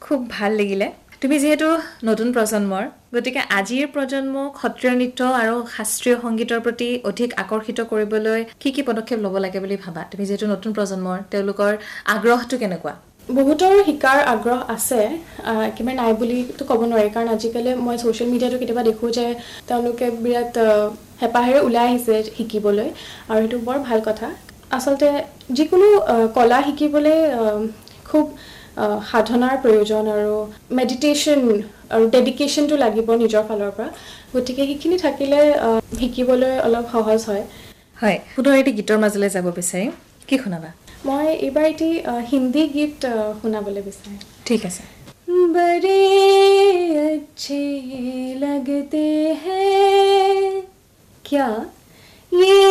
খুব ভাল লাগিলে তুমি যেহেতু নতুন প্ৰজন্মৰ গতিকে আজিৰ প্ৰজন্মক সত্ৰীয় নৃত্য আৰু শাস্ত্ৰীয় সংগীতৰ প্ৰতি অধিক আকৰ্ষিত কৰিবলৈ কি পদক্ষেপ ল'ব লাগে বুলি ভাবা তুমি যেহেতু নতুন প্ৰজন্মৰ তেওঁলোকৰ আগ্ৰহটো কেনেকুৱা বহুতৰ শিকাৰ আগ্ৰহ আছে একেবাৰে নাই বুলিতো ক'ব নোৱাৰি কাৰণ আজিকালি মই ছ'চিয়েল মিডিয়াতো কেতিয়াবা দেখোঁ যে তেওঁলোকে বিৰাট হেঁপাহেৰে ওলাই আহিছে শিকিবলৈ আৰু সেইটো বৰ ভাল কথা আচলতে যিকোনো কলা শিকিবলৈ খুব সাধনাৰ প্ৰয়োজন আৰু মেডিটেশ্যন আৰু ডেডিকেশ্যনটো লাগিব নিজৰ ফালৰ পৰা গতিকে সেইখিনি থাকিলে শিকিবলৈ অলপ সহজ হয় হয় পুনৰ এটি গীতৰ মাজলৈ যাব বিচাৰিম কি শুনাবা মই এইবাৰ এটি হিন্দী গীত শুনাবলৈ বিচাৰিম ঠিক আছে बड़े अच्छे लगते हैं क्या ये